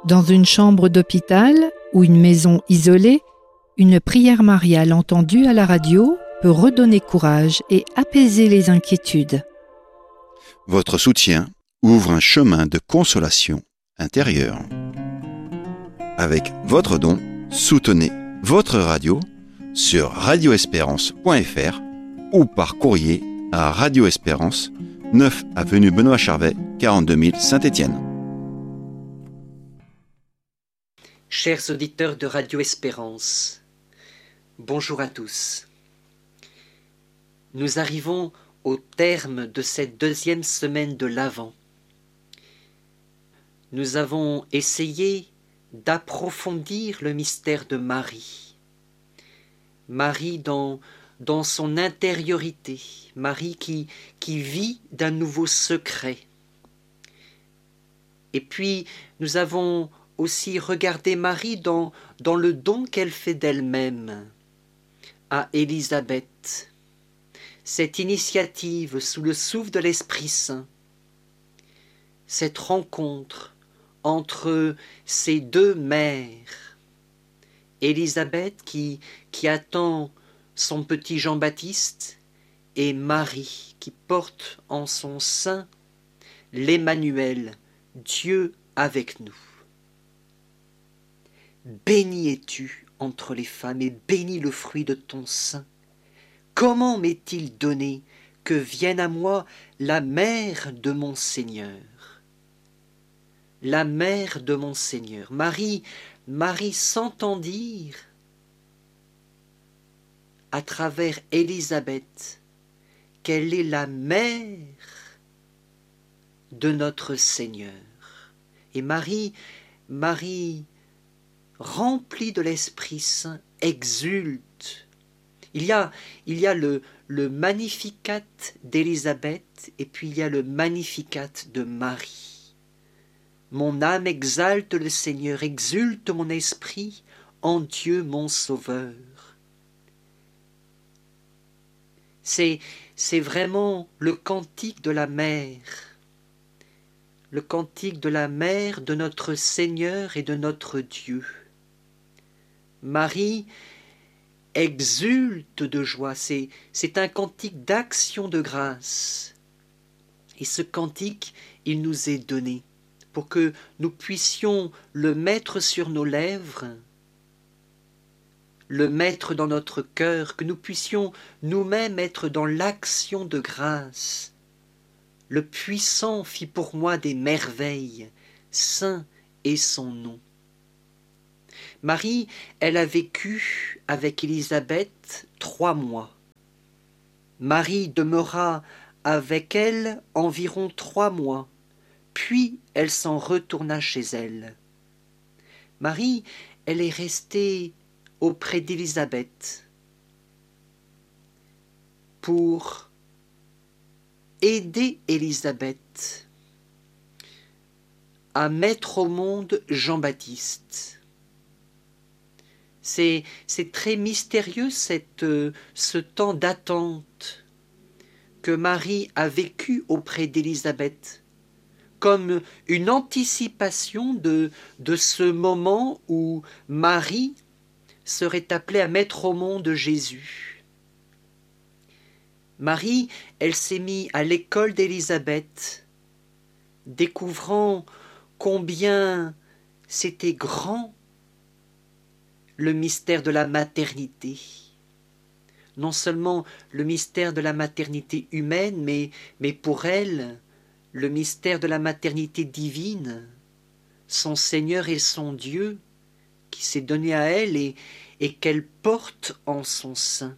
Dans une chambre d'hôpital ou une maison isolée, une prière mariale entendue à la radio peut redonner courage et apaiser les inquiétudes. Votre soutien ouvre un chemin de consolation intérieure. Avec votre don, soutenez votre radio sur radioespérance.fr ou par courrier à Radio Espérance, 9 avenue Benoît Charvet, 42 000 Saint-Étienne. Chers auditeurs de Radio Espérance, bonjour à tous. Nous arrivons au terme de cette deuxième semaine de l'Avent. Nous avons essayé d'approfondir le mystère de Marie. Marie dans son intériorité, Marie qui vit d'un nouveau secret. Et puis nous avons aussi regardé Marie dans le don qu'elle fait d'elle-même à Élisabeth. Cette initiative sous le souffle de l'Esprit Saint, cette rencontre entre ces deux mères, Élisabeth qui attend son petit Jean-Baptiste et Marie qui porte en son sein l'Emmanuel, Dieu avec nous. Béni es-tu entre les femmes et béni le fruit de ton sein. Comment m'est-il donné que vienne à moi la mère de mon Seigneur? La mère de mon Seigneur. Marie s'entend dire à travers Élisabeth qu'elle est la mère de notre Seigneur. Et Marie, remplie de l'Esprit Saint, exulte. Il y a le Magnificat d'Élisabeth et puis il y a le Magnificat de Marie. Mon âme exalte le Seigneur, exulte mon esprit en Dieu mon Sauveur. C'est vraiment le cantique de la mère, le cantique de la mère de notre Seigneur et de notre Dieu. Marie exulte de joie, c'est un cantique d'action de grâce. Et ce cantique, il nous est donné pour que nous puissions le mettre sur nos lèvres, le mettre dans notre cœur, que nous puissions nous-mêmes être dans l'action de grâce. Le puissant fit pour moi des merveilles, saint est son nom. Marie, elle a vécu avec Élisabeth 3 mois. Marie demeura avec elle environ 3 mois, puis elle s'en retourna chez elle. Marie, elle est restée auprès d'Élisabeth pour aider Élisabeth à mettre au monde Jean-Baptiste. C'est très mystérieux ce temps d'attente que Marie a vécu auprès d'Élisabeth, comme une anticipation de ce moment où Marie serait appelée à mettre au monde Jésus. Marie, elle s'est mise à l'école d'Élisabeth, découvrant combien c'était grand le mystère de la maternité. Non seulement le mystère de la maternité humaine, mais pour elle, le mystère de la maternité divine, son Seigneur et son Dieu, qui s'est donné à elle et qu'elle porte en son sein.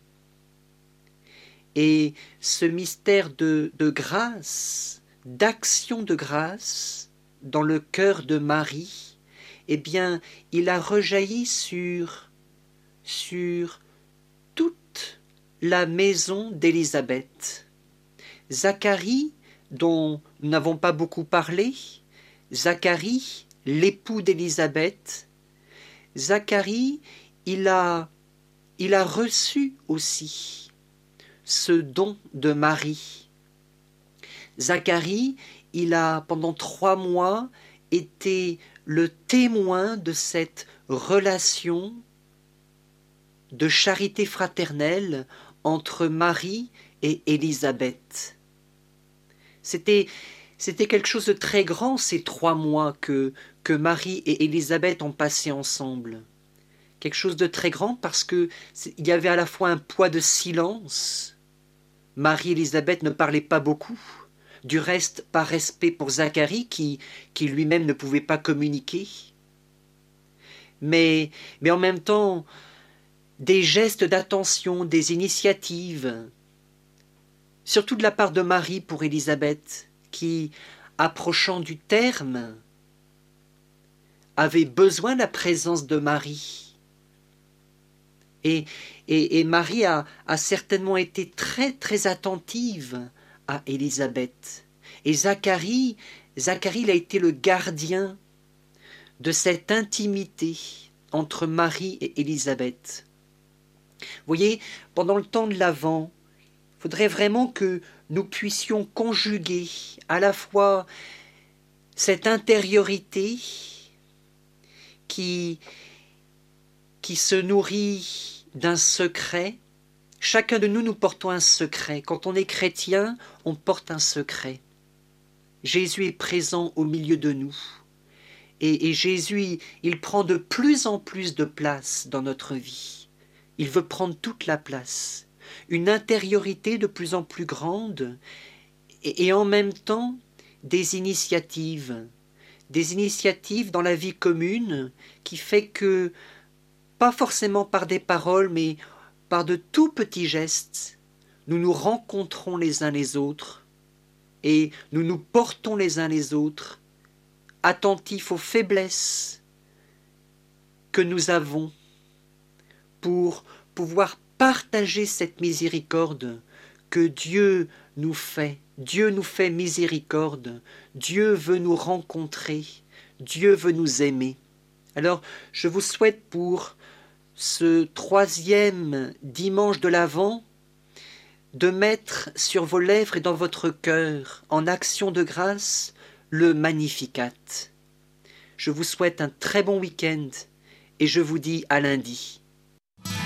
Et ce mystère de grâce, d'action de grâce, dans le cœur de Marie, eh bien, il a rejailli sur toute la maison d'Élisabeth. Zacharie, dont nous n'avons pas beaucoup parlé, Zacharie, l'époux d'Élisabeth, Zacharie, il a reçu aussi ce don de Marie. Zacharie, il a pendant 3 mois été le témoin de cette relation de charité fraternelle entre Marie et Élisabeth. C'était quelque chose de très grand, ces 3 mois que Marie et Élisabeth ont passé ensemble. Quelque chose de très grand parce qu'il y avait à la fois un poids de silence. Marie et Élisabeth ne parlaient pas beaucoup. Du reste, par respect pour Zacharie, qui lui-même ne pouvait pas communiquer. Mais en même temps, des gestes d'attention, des initiatives, surtout de la part de Marie pour Élisabeth, qui, approchant du terme, avait besoin de la présence de Marie. Et Marie a certainement été très très attentive à Élisabeth. Et Zacharie, il a été le gardien de cette intimité entre Marie et Élisabeth. Vous voyez, pendant le temps de l'Avent, il faudrait vraiment que nous puissions conjuguer à la fois cette intériorité qui se nourrit d'un secret. Chacun de nous portons un secret. Quand on est chrétien, on porte un secret. Jésus est présent au milieu de nous. Et Jésus, il prend de plus en plus de place dans notre vie. Il veut prendre toute la place. Une intériorité de plus en plus grande et en même temps des initiatives dans la vie commune qui fait que, pas forcément par des paroles, mais par de tout petits gestes, nous nous rencontrons les uns les autres et nous nous portons les uns les autres, attentifs aux faiblesses que nous avons pour pouvoir partager cette miséricorde que Dieu nous fait. Dieu nous fait miséricorde. Dieu veut nous rencontrer. Dieu veut nous aimer. Alors, je vous souhaite pour ce 3e dimanche de l'Avent de mettre sur vos lèvres et dans votre cœur, en action de grâce, le Magnificat. Je vous souhaite un très bon week-end et je vous dis à lundi.